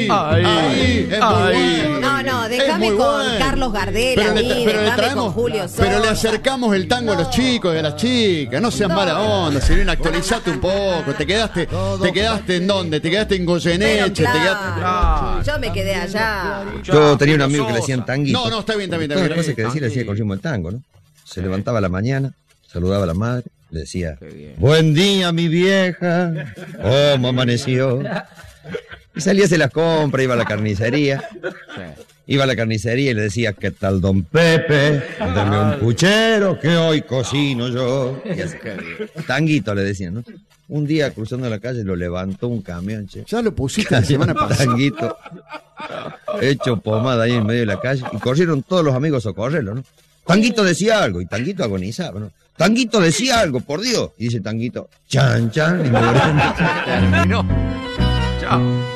ahí, es muy bueno. No, déjame con bueno. Carlos Gardel, Pero déjame traemos, con Julio Sosa. pero le acercamos el tango a los chicos y a las chicas. No seas mala onda, Silvina, actualizate un poco. ¿Te quedaste en dónde? ¿Te quedaste en Goyeneche? Claro, yo me quedé allá. Yo tenía un amigo que le decían tanguito. No, está bien. Todas las cosas que decía le decía con ritmo del tango, ¿no? Se levantaba a la mañana, saludaba a la madre, le decía, buen día, mi vieja, ¿cómo amaneció? Y salía a hacer las compras, iba a la carnicería. Iba a la carnicería y le decía, ¿qué tal, don Pepe? Dame un puchero que hoy cocino yo. Y así. Tanguito le decían, ¿no? Un día cruzando la calle lo levantó un camión, che. Ya lo pusiste la semana pasada. Tanguito, hecho pomada ahí en medio de la calle. Y corrieron todos los amigos a socorrerlo, ¿no? Tanguito decía algo y Tanguito agonizaba, ¿no? Tanguito decía algo, por Dios. Y dice Tanguito, chan, chan. Y me Terminó. Chao.